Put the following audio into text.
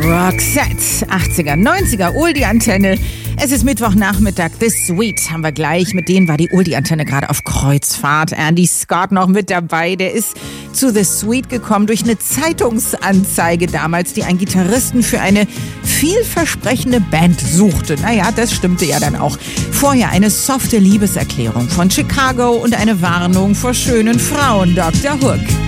Roxette, 80er, 90er, Oldie-Antenne. Es ist Mittwochnachmittag, The Sweet haben wir gleich. Mit denen war die Oldie-Antenne gerade auf Kreuzfahrt. Andy Scott noch mit dabei. Der ist zu The Sweet gekommen durch eine Zeitungsanzeige damals, die einen Gitarristen für eine vielversprechende Band suchte. Naja, das stimmte ja dann auch. Vorher eine softe Liebeserklärung von Chicago und eine Warnung vor schönen Frauen, Dr. Hook.